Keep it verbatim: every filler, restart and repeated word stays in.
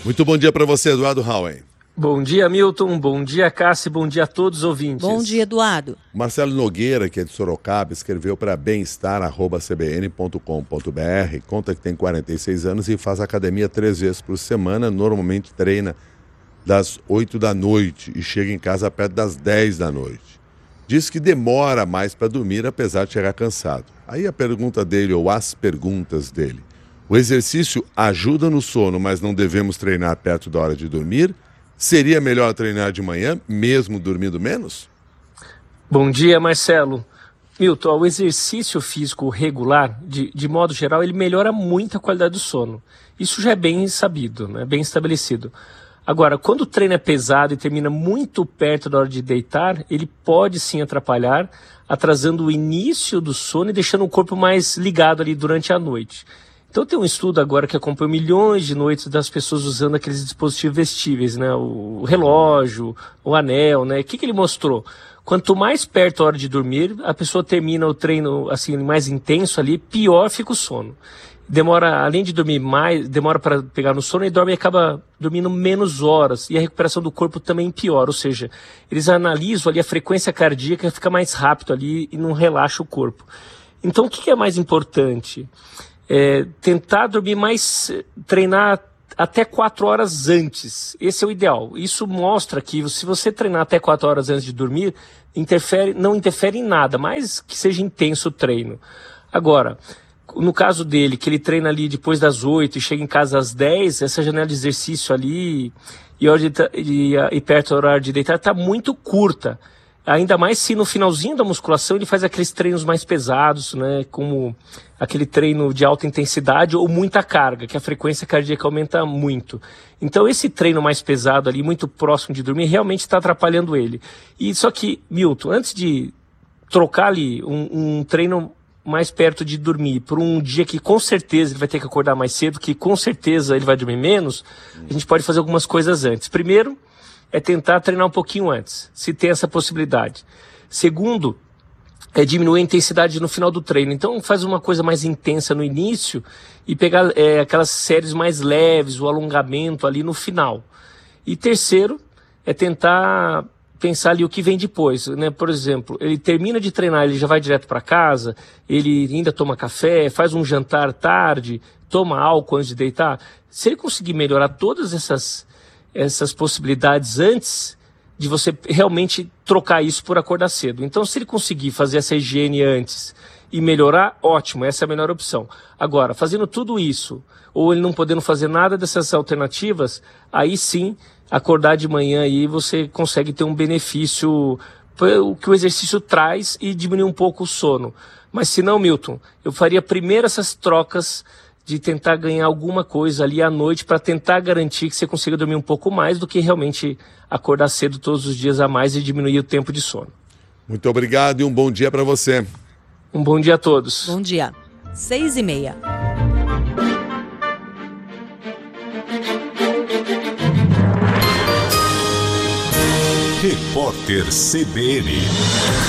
Muito bom dia para você, Eduardo Hauen. Bom dia, Milton. Bom dia, Cássio. Bom dia a todos os ouvintes. Bom dia, Eduardo. Marcelo Nogueira, que é de Sorocaba, escreveu para bem-estar arroba c b n ponto com ponto b r. Conta que tem quarenta e seis anos e faz academia três vezes por semana. Normalmente treina das oito da noite e chega em casa perto das dez da noite. Diz que demora mais para dormir, apesar de chegar cansado. Aí a pergunta dele, ou as perguntas dele: o exercício ajuda no sono, mas não devemos treinar perto da hora de dormir? Seria melhor treinar de manhã, mesmo dormindo menos? Bom dia, Marcelo. Milton, o exercício físico regular, de, de modo geral, ele melhora muito a qualidade do sono. Isso já é bem sabido, né? Bem estabelecido. Agora, quando o treino é pesado e termina muito perto da hora de deitar, ele pode sim atrapalhar, atrasando o início do sono e deixando o corpo mais ligado ali durante a noite. Então tem um estudo agora que acompanha milhões de noites das pessoas usando aqueles dispositivos vestíveis, né? O relógio, o anel, né? O que, que ele mostrou? Quanto mais perto a hora de dormir, a pessoa termina o treino assim mais intenso ali, pior fica o sono. Demora, além de dormir mais, demora para pegar no sono e dorme e acaba dormindo menos horas. E a recuperação do corpo também piora, ou seja, eles analisam ali a frequência cardíaca, fica mais rápido ali e não relaxa o corpo. Então o que, que é mais importante? É, tentar dormir mais, treinar até quatro horas antes. Esse é o ideal. Isso mostra que se você treinar até quatro horas antes de dormir, interfere, não interfere em nada, mas que seja intenso o treino. Agora, no caso dele, que ele treina ali depois das oito e chega em casa às dez, essa janela de exercício ali e, hora de, e, e perto do horário de deitar está muito curta. Ainda mais se no finalzinho da musculação ele faz aqueles treinos mais pesados, né, como aquele treino de alta intensidade ou muita carga, que a frequência cardíaca aumenta muito. Então esse treino mais pesado ali, muito próximo de dormir, realmente está atrapalhando ele. E só que, Milton, antes de trocar ali um, um treino mais perto de dormir por um dia que com certeza ele vai ter que acordar mais cedo, que com certeza ele vai dormir menos, a gente pode fazer algumas coisas antes. Primeiro, é tentar treinar um pouquinho antes, se tem essa possibilidade. Segundo, é diminuir a intensidade no final do treino. Então faz uma coisa mais intensa no início e pegar é, aquelas séries mais leves, o alongamento ali no final. E terceiro, é tentar pensar ali o que vem depois, né? Por exemplo, ele termina de treinar, ele já vai direto para casa, ele ainda toma café, faz um jantar tarde, toma álcool antes de deitar. Se ele conseguir melhorar todas essas essas possibilidades antes de você realmente trocar isso por acordar cedo. Então, se ele conseguir fazer essa higiene antes e melhorar, ótimo, essa é a melhor opção. Agora, fazendo tudo isso, ou ele não podendo fazer nada dessas alternativas, aí sim, acordar de manhã aí você consegue ter um benefício, o que o exercício traz, e diminuir um pouco o sono. Mas se não, Milton, eu faria primeiro essas trocas de tentar ganhar alguma coisa ali à noite para tentar garantir que você consiga dormir um pouco mais do que realmente acordar cedo todos os dias a mais e diminuir o tempo de sono. Muito obrigado e um bom dia para você. Um bom dia a todos. Bom dia. Seis e meia. Repórter C B N.